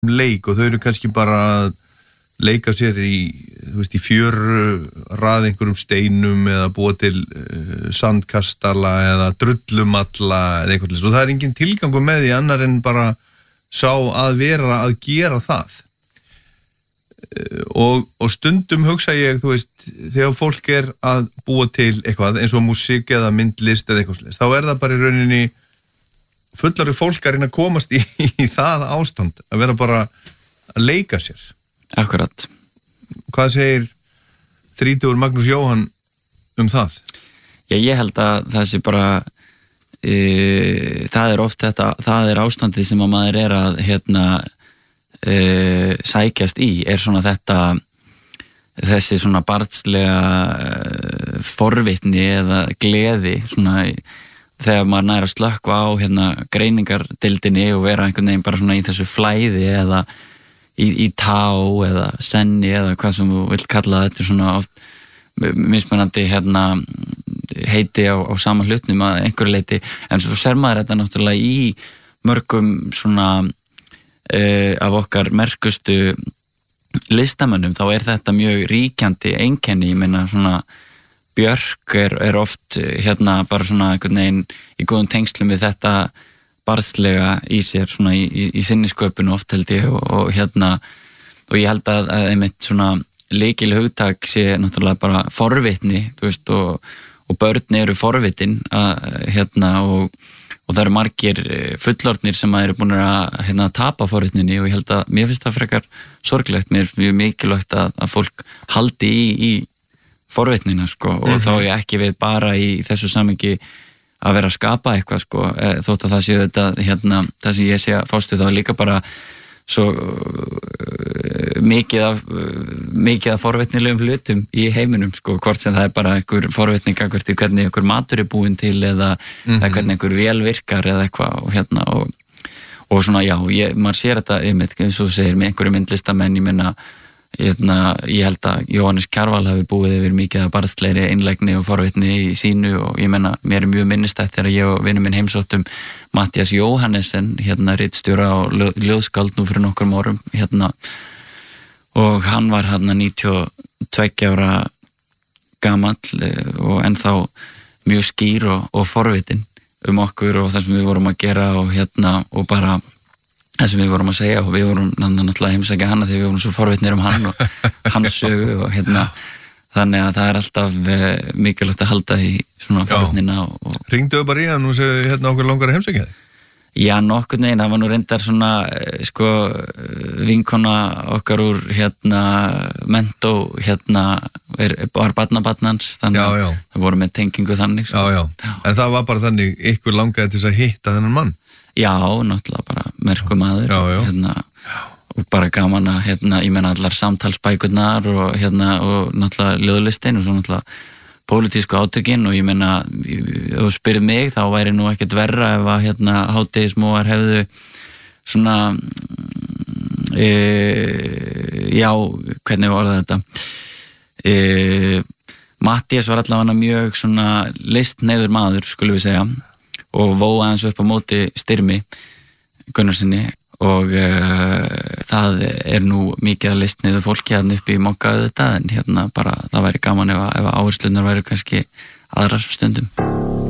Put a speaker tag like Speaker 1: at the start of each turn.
Speaker 1: leik og þau eru kannski bara að leika sér í fjöru, raða einhverjum steinum eða búa til sandkastala eða drullumalla eða eitthvað og það engin tilgangur með því annar en bara sá að vera að gera það og stundum hugsa ég, þegar fólk að búa til eitthvað eins og músík eða myndlist eða eitthvað sless, þá það bara í rauninni fullari fólk að reyna að komast í það ástand, að vera bara að leika sér.
Speaker 2: Akkurat.
Speaker 1: Hvað segir 30 Magnús Jóhann það?
Speaker 2: Já, ég held að það sé bara það oft þetta, það ástandið sem að maður að sækjast í, svona þessi svona barnslega forvitni eða gleði svona þegar maður nær að slökkva á greiningardeildinni og vera einhvern veginn bara svona í þessu flæði eða í tá eða senni eða hvað sem þú vilt kalla þetta svona oft mismunandi heiti á sama hlutnum að einhverju leiti, en svo ser maður þetta náttúrulega í mörgum svona af okkar merkustu listamönnum, þá þetta mjög ríkjandi einkenni, ég meina svona Björk oft bara svona einhvern veginn í góðum tengslum við þetta barnslega í sér svona í sinni sköpun oft held ég og ég held að einmitt svona lykil hugtak sé náttúrulega bara forvitni, og börn eru forvitin og það eru margir fullorðnir sem eru búin að tapa forvitninni og ég held að mér finnst það frekar sorglegt, mér er mjög mikilvægt að fólk haldi í forvitnina og þá ég ekki við bara í þessu samhengi að vera að skapa eitthvað þótt að það sé þetta það sem ég sé að fástu þá líka bara svo mikið af forvitnilegum hlutum í heiminum hvort sem það bara einhver forvitning hvert í hvernig einhver matur búinn til eða hvernig einhver vél virkar eða eitthvað og svona já, maður sér þetta einmitt eins og segir með einhverju myndlistamenn, ég meina ég held að Jóhannes Kjarval hafi búið yfir mikið af barnslegri einlægni og forvitni í sínu og ég meina, mér mjög minnistætt þegar ég og vinur minn heimsóttum Matthías Jóhannesen, ritstjóra og ljóðskáld nú fyrir nokkrum árum, og hann var 92 ára gamall og ennþá mjög skýr og forvitin okkur og það sem við vorum að gera og bara það sem við vorum að segja og við vorum náttúrulega heimsækja hana þegar við vorum svo forvitnir hann og hans sögu og þannig að það alltaf mikilvægt að halda í svona forvitnina
Speaker 1: Hringduðu bara í hann og segðu okkur langar að heimsækja þig?
Speaker 2: Já, nokkurn veginn, það var nú reyndar svona vinkona okkar úr Mentó var barnabarnans þannig að það voru með tengingu þannig
Speaker 1: Já, en það var bara þannig ykkur langaði til að hitta þennan mann?
Speaker 2: Já, náttúrulega bara merkumaður og bara gaman að ég meina allar samtalsbækurnar og náttúrulega ljóðlistin og svo náttúrulega pólitísku átökin og ég meina ef þú spyrir mig þá væri nú ekkert verra ef að hádegismóar hefðu svona já, hvernig var þetta Matthías var allavega mjög svona listneiður maður, skulum við segja og vóa hans upp á móti Styrmi Gunnarsinni og það nú mikið að listniðu fólki upp í Mokka auðvitað en bara það væri gaman ef áherslunar væri kannski aðrar stundum